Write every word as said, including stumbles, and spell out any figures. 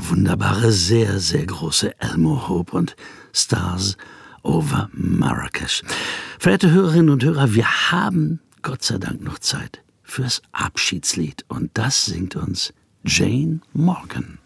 der wunderbare, sehr, sehr große Elmo Hope und Stars over Marrakesch. Verehrte Hörerinnen und Hörer, wir haben Gott sei Dank noch Zeit fürs Abschiedslied. Und das singt uns Jane Morgan.